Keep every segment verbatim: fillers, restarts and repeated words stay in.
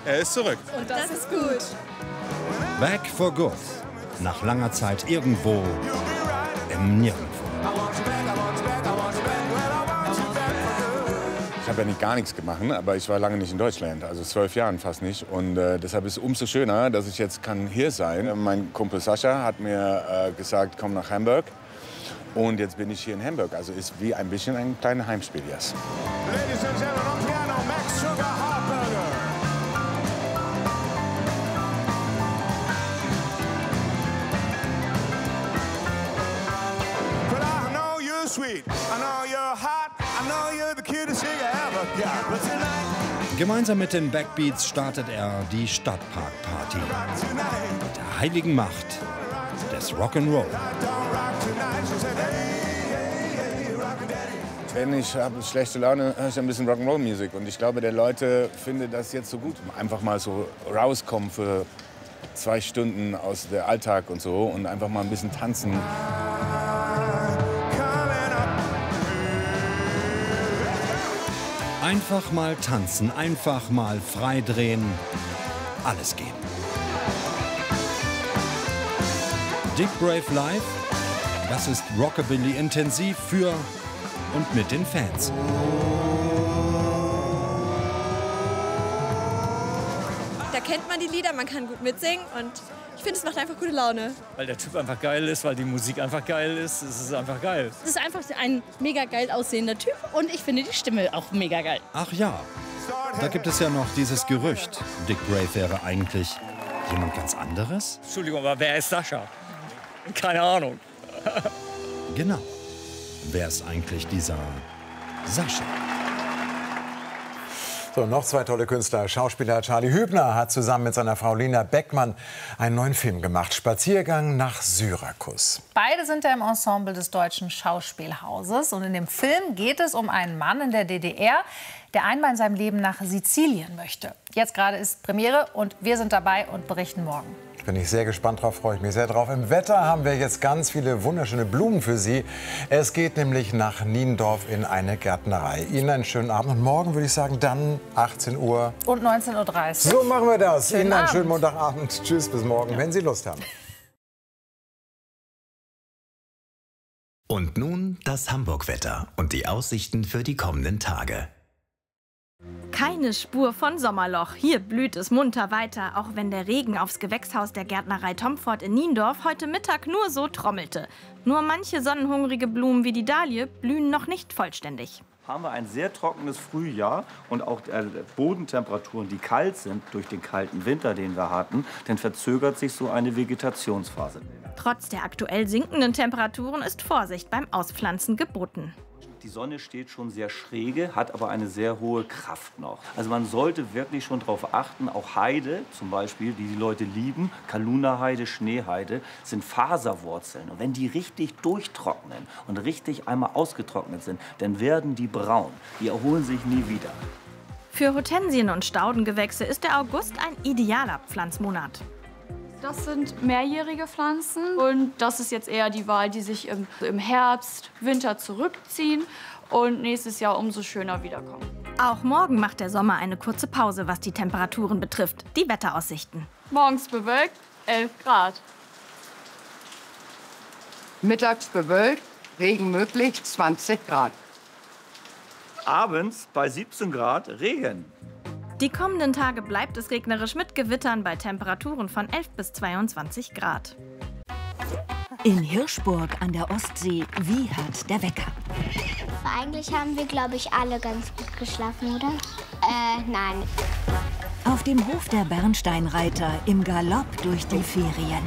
Er ist zurück. Und das ist gut. Back for good. Nach langer Zeit irgendwo im Nirgendwo. Ich habe ja nicht gar nichts gemacht, aber ich war lange nicht in Deutschland, also zwölf Jahre fast nicht. Und äh, deshalb ist es umso schöner, dass ich jetzt kann hier sein. Mein Kumpel Sascha hat mir äh, gesagt, komm nach Hamburg. Und jetzt bin ich hier in Hamburg. Also ist wie ein bisschen ein kleines Heimspiel jetzt. Ladies and Gentlemen, on piano, Max Sugar Hartberger. But I know you're sweet, I know you're hot, I know you're the cutest thing I ever got. But tonight... Gemeinsam mit den Backbeats startet er die Stadtpark-Party. Mit der heiligen Macht des Rock'n'Roll. Wenn ich habe schlechte Laune, höre ich ein bisschen Rock'n'Roll-Musik. Und ich glaube, der Leute finden das jetzt so gut. Einfach mal so rauskommen für zwei Stunden aus dem Alltag und so und einfach mal ein bisschen tanzen. Einfach mal tanzen, einfach mal freidrehen, alles geben. Dick Brave Live, das ist Rockabilly intensiv für und mit den Fans. Da kennt man die Lieder, man kann gut mitsingen und ich finde, es macht einfach gute Laune. Weil der Typ einfach geil ist, weil die Musik einfach geil ist. Es ist einfach geil. Es ist einfach ein mega geil aussehender Typ und ich finde die Stimme auch mega geil. Ach ja, da gibt es ja noch dieses Gerücht, Dick Brave wäre eigentlich jemand ganz anderes? Entschuldigung, aber wer ist Sascha? Keine Ahnung. Genau. Wer ist eigentlich dieser Sascha? So, noch zwei tolle Künstler. Schauspieler Charlie Hübner hat zusammen mit seiner Frau Lina Beckmann einen neuen Film gemacht. Spaziergang nach Syrakus. Beide sind ja im Ensemble des Deutschen Schauspielhauses. Und in dem Film geht es um einen Mann in der D D R, der einmal in seinem Leben nach Sizilien möchte. Jetzt gerade ist Premiere und wir sind dabei und berichten morgen. Bin ich sehr gespannt drauf, freue ich mich sehr drauf. Im Wetter haben wir jetzt ganz viele wunderschöne Blumen für Sie. Es geht nämlich nach Niendorf in eine Gärtnerei. Ihnen einen schönen Abend und morgen würde ich sagen dann achtzehn Uhr. Und neunzehn Uhr dreißig. So machen wir das. Schönen Ihnen einen Abend. schönen Montagabend. Tschüss, bis morgen, Ja. wenn Sie Lust haben. Und nun das Hamburg-Wetter und die Aussichten für die kommenden Tage. Keine Spur von Sommerloch. Hier blüht es munter weiter, auch wenn der Regen aufs Gewächshaus der Gärtnerei Tomfort in Niendorf heute Mittag nur so trommelte. Nur manche sonnenhungrige Blumen wie die Dahlie blühen noch nicht vollständig. Haben wir ein sehr trockenes Frühjahr und auch äh, Bodentemperaturen, die kalt sind durch den kalten Winter, den wir hatten, dann verzögert sich so eine Vegetationsphase. Trotz der aktuell sinkenden Temperaturen ist Vorsicht beim Auspflanzen geboten. Die Sonne steht schon sehr schräge, hat aber eine sehr hohe Kraft noch. Also man sollte wirklich schon darauf achten, auch Heide zum Beispiel, die die Leute lieben, Kaluna-Heide, Schneeheide, sind Faserwurzeln. Und wenn die richtig durchtrocknen und richtig einmal ausgetrocknet sind, dann werden die braun. Die erholen sich nie wieder. Für Hortensien und Staudengewächse ist der August ein idealer Pflanzmonat. Das sind mehrjährige Pflanzen und das ist jetzt eher die Wahl, die sich im, im Herbst, Winter zurückziehen und nächstes Jahr umso schöner wiederkommen. Auch morgen macht der Sommer eine kurze Pause, was die Temperaturen betrifft. Die Wetteraussichten. Morgens bewölkt, elf Grad. Mittags bewölkt, Regen möglich, zwanzig Grad. Abends bei siebzehn Grad Regen. Die kommenden Tage bleibt es regnerisch mit Gewittern bei Temperaturen von elf bis zweiundzwanzig Grad. In Hirschburg an der Ostsee wiehert der Wecker. Eigentlich haben wir, glaube ich, alle ganz gut geschlafen, oder? Äh, nein. Auf dem Hof der Bernsteinreiter im Galopp durch die Ferien.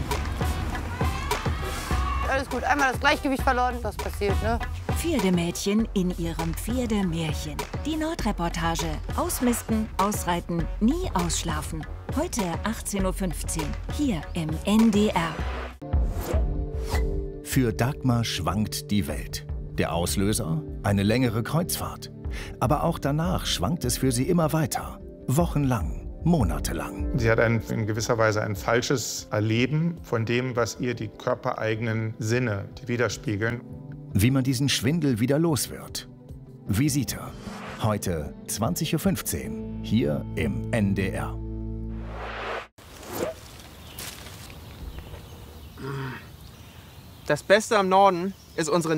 Alles gut, einmal das Gleichgewicht verloren, das passiert, ne? Pferdemädchen in ihrem Pferdemärchen. Die Nordreportage. Ausmisten, ausreiten, nie ausschlafen. Heute achtzehn Uhr fünfzehn, hier im N D R. Für Dagmar schwankt die Welt. Der Auslöser? Eine längere Kreuzfahrt. Aber auch danach schwankt es für sie immer weiter. Wochenlang, monatelang. Sie hat ein, in gewisser Weise ein falsches Erleben von dem, was ihr die körpereigenen Sinne widerspiegeln. Wie man diesen Schwindel wieder los wird. Visita. Heute zwanzig Uhr fünfzehn, hier im N D R. Das Beste am Norden ist unsere